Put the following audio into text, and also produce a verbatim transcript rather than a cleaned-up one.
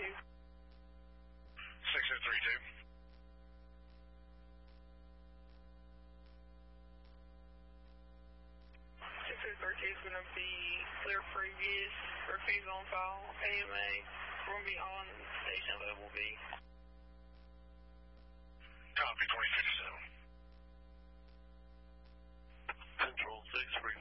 two. six oh three two. six oh three two is going to be clear previous, refuse on file, A M A, we're going to be on station level B. Copy, twenty fifty-seven. Control six,